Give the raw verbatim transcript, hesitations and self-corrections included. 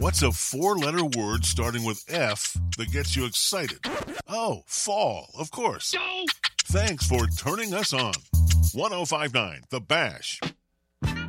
What's a four-letter word starting with F that gets you excited? Oh, fall, of course. Thanks for turning us on. ten fifty-nine The Bash.